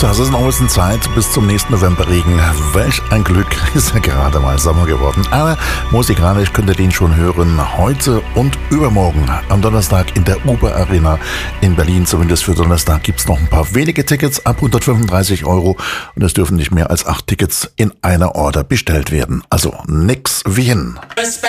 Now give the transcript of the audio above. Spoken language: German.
So, es ist noch ein bisschen Zeit bis zum nächsten Novemberregen. Welch ein Glück, ist ja gerade mal Sommer geworden. Aber musikalisch könnt ihr den schon hören heute und übermorgen am Donnerstag in der Uber Arena in Berlin. Zumindest für Donnerstag gibt es noch ein paar wenige Tickets ab 135 € und es dürfen nicht mehr als 8 Tickets in einer Order bestellt werden. Also nix wie hin.